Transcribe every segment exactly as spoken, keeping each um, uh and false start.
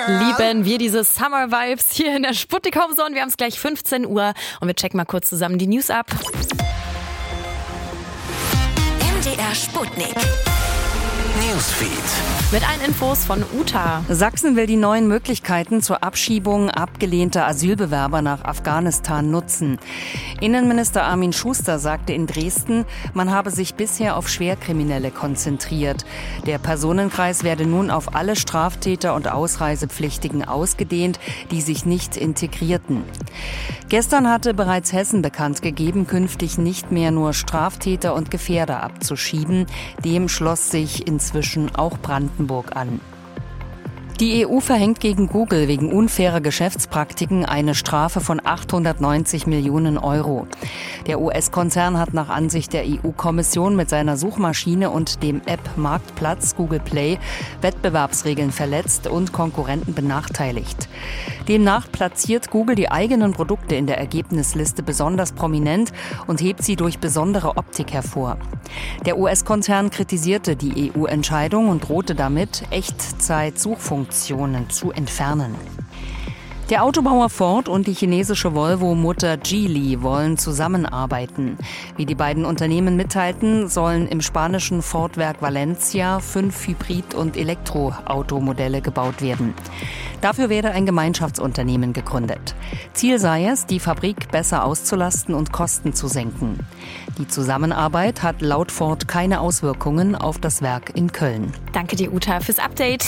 Lieben wir diese Summer Vibes hier in der Sputnik Homezone. Wir haben es gleich fünfzehn Uhr und wir checken mal kurz zusammen die News ab. M D R Sputnik Newsfeed. Mit allen Infos von Uta. Sachsen will die neuen Möglichkeiten zur Abschiebung abgelehnter Asylbewerber nach Afghanistan nutzen. Innenminister Armin Schuster sagte in Dresden, man habe sich bisher auf Schwerkriminelle konzentriert. Der Personenkreis werde nun auf alle Straftäter und Ausreisepflichtigen ausgedehnt, die sich nicht integrierten. Gestern hatte bereits Hessen bekannt gegeben, künftig nicht mehr nur Straftäter und Gefährder abzuschieben. Dem schloss sich inzwischen auch Brandenburg an. Die E U verhängt gegen Google wegen unfairer Geschäftspraktiken eine Strafe von achthundertneunzig Millionen Euro. Der U S-Konzern hat nach Ansicht der E U-Kommission mit seiner Suchmaschine und dem App-Marktplatz Google Play Wettbewerbsregeln verletzt und Konkurrenten benachteiligt. Demnach platziert Google die eigenen Produkte in der Ergebnisliste besonders prominent und hebt sie durch besondere Optik hervor. Der U S-Konzern kritisierte die E U-Entscheidung und drohte damit, Echtzeit-Suchfunktionen zu entfernen. Der Autobauer Ford und die chinesische Volvo-Mutter Geely wollen zusammenarbeiten. Wie die beiden Unternehmen mitteilten, sollen im spanischen Ford-Werk Valencia fünf Hybrid- und Elektroautomodelle gebaut werden. Dafür werde ein Gemeinschaftsunternehmen gegründet. Ziel sei es, die Fabrik besser auszulasten und Kosten zu senken. Die Zusammenarbeit hat laut Ford keine Auswirkungen auf das Werk in Köln. Danke dir, Uta, fürs Update.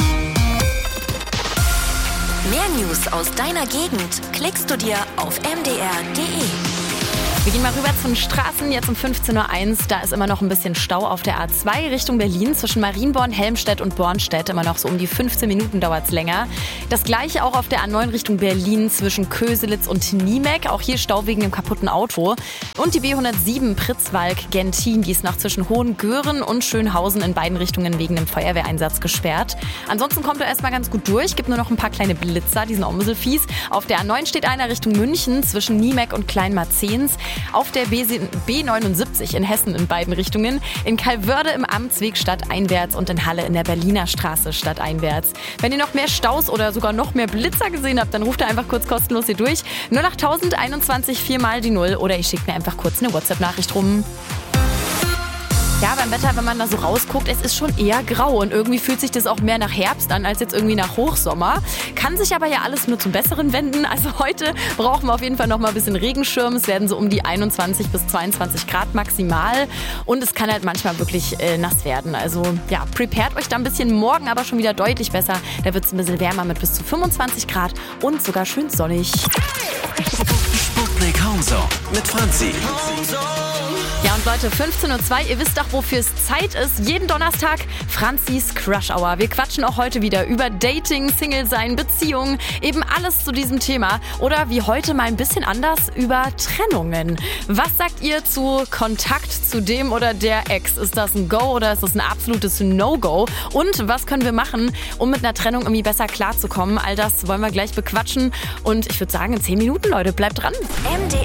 Mehr News aus deiner Gegend klickst du dir auf m d r punkt d e. Wir gehen mal rüber zu den Straßen, jetzt um fünfzehn Uhr eins. Da ist immer noch ein bisschen Stau auf der A zwei Richtung Berlin. Zwischen Marienborn, Helmstedt und Bornstedt immer noch so um die fünfzehn Minuten dauert es länger. Das gleiche auch auf der A neun Richtung Berlin zwischen Köselitz und Niemek. Auch hier Stau wegen dem kaputten Auto. Und die B hundertsieben Pritzwalk-Gentin, die ist noch zwischen Hohengören und Schönhausen in beiden Richtungen wegen einem Feuerwehreinsatz gesperrt. Ansonsten kommt er erstmal ganz gut durch. Gibt nur noch ein paar kleine Blitzer, die sind auch ein bisschen fies. Auf der A neun steht einer Richtung München zwischen Niemek und Kleinmarzens. Auf der B neunundsiebzig in Hessen in beiden Richtungen, in Calvörde im Amtsweg stadteinwärts und in Halle in der Berliner Straße stadteinwärts. Wenn ihr noch mehr Staus oder sogar noch mehr Blitzer gesehen habt, dann ruft ihr einfach kurz kostenlos hier durch. null acht null null einundzwanzig vier mal die null oder ihr schickt mir einfach kurz eine WhatsApp-Nachricht rum. Ja, beim Wetter, wenn man da so rausguckt, es ist schon eher grau und irgendwie fühlt sich das auch mehr nach Herbst an als jetzt irgendwie nach Hochsommer. Kann sich aber ja alles nur zum Besseren wenden. Also heute brauchen wir auf jeden Fall noch mal ein bisschen Regenschirm. Es werden so um die einundzwanzig bis zweiundzwanzig Grad maximal und es kann halt manchmal wirklich äh, nass werden. Also ja, prepared euch da ein bisschen, morgen aber schon wieder deutlich besser. Da wird es ein bisschen wärmer mit bis zu fünfundzwanzig Grad und sogar schön sonnig. Sputnik Homezone mit Franzi. Ja und Leute, fünfzehn Uhr zwei, ihr wisst doch, wofür es Zeit ist. Jeden Donnerstag Franzis Crush Hour. Wir quatschen auch heute wieder über Dating, Single-Sein, Beziehungen, eben alles zu diesem Thema. Oder wie heute mal ein bisschen anders über Trennungen. Was sagt ihr zu Kontakt zu dem oder der Ex? Ist das ein Go oder ist das ein absolutes No-Go? Und was können wir machen, um mit einer Trennung irgendwie besser klarzukommen? All das wollen wir gleich bequatschen. Und ich würde sagen, in zehn Minuten, Leute, bleibt dran. M D